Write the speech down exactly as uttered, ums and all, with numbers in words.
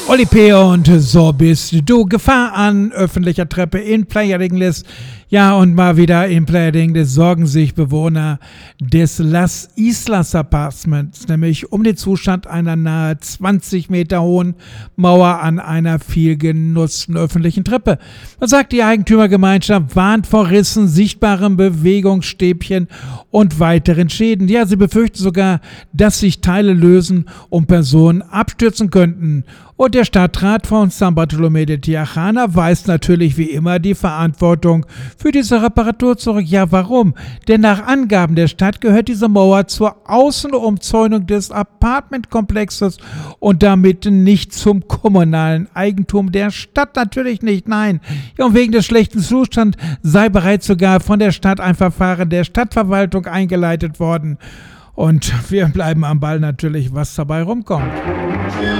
Oli P. und so bist du. Gefahr an öffentlicher Treppe in Playa del Ingles. Ja, und mal wieder in Playa del Ingles sorgen sich Bewohner des Las Islas Apartments, nämlich um den Zustand einer nahe zwanzig Meter hohen Mauer an einer viel genutzten öffentlichen Treppe. Man sagt, die Eigentümergemeinschaft warnt vor Rissen, sichtbaren Bewegungsstäbchen und weiteren Schäden. Ja, sie befürchten sogar, dass sich Teile lösen und Personen abstürzen könnten. Und der Stadtrat von San Bartolomé de Tirajana weist natürlich wie immer die Verantwortung für diese Reparatur zurück. Ja, warum? Denn nach Angaben der Stadt gehört diese Mauer zur Außenumzäunung des Apartmentkomplexes und damit nicht zum kommunalen Eigentum der Stadt. Natürlich nicht, nein. Ja, und wegen des schlechten Zustands sei bereits sogar von der Stadt ein Verfahren der Stadtverwaltung eingeleitet worden. Und wir bleiben am Ball natürlich, was dabei rumkommt.